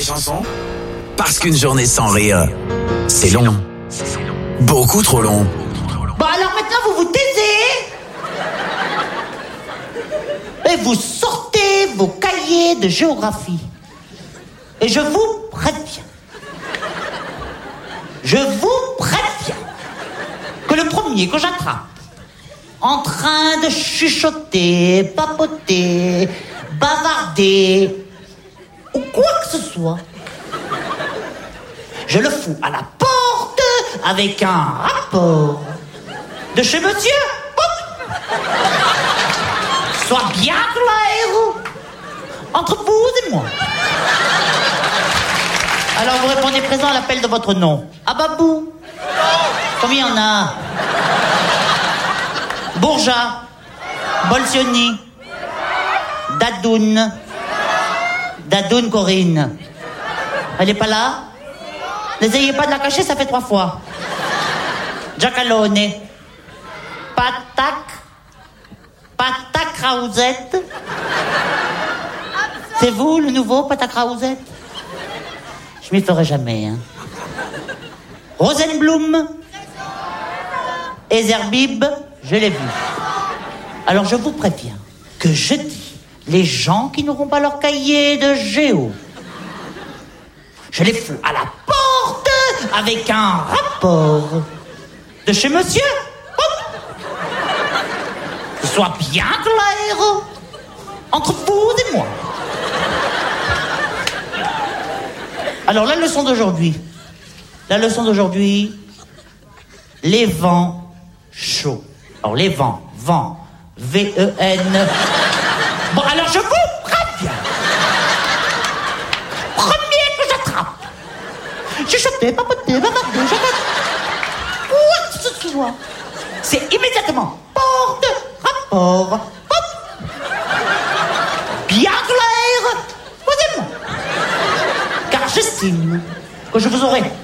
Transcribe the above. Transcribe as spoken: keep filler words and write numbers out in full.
chansons. Parce qu'une journée sans rire, c'est long. Beaucoup trop long. Bon alors maintenant vous vous taisez et vous sortez vos cahiers de géographie. Et je vous préviens, je vous préviens que le premier que j'attrape en train de chuchoter, papoter, bavarder ou quoi que ce soit, je le fous à la porte avec un rapport de chez monsieur. Hop. Soit bien clair entre vous et moi. Alors vous répondez présent à l'appel de votre nom. Ababou. Combien il y en a? Bourja. Bolsioni. Dadoun. Dadoun Corinne. Elle est pas là? N'essayez pas de la cacher, ça fait trois fois. Giacalone. Patac. Patac Raouzette. C'est vous le nouveau Patac Raouzette? Je m'y ferai jamais, hein. Rosenblum. Ezerbib, je l'ai vu. Alors je vous préviens que jeudi, les gens qui n'auront pas leur cahier de géo, je les fous à la porte avec un rapport de chez monsieur. Hop. Que ce soit bien clair entre vous et moi. Alors la leçon d'aujourd'hui, la leçon d'aujourd'hui, les vents chauds. Alors les vents, vent, V E N. Bon alors je vous préviens. Premier que j'attrape. Chuchoter, papoter, bavarder, j'attends. Quoi que ce soit. C'est immédiatement porte, rapport, hop. Bien clair, posez-moi. Car j'estime que je vous aurai